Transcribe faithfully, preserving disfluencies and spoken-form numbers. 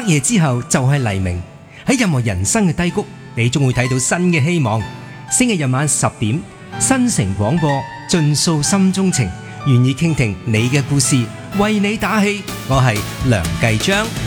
黑夜之後就係黎明，喺任何人生嘅低谷，你終會睇到新嘅希望。星期日晚十點，新城廣播盡訴心中情，願意傾聽你嘅故事，為你打氣。我係梁繼章。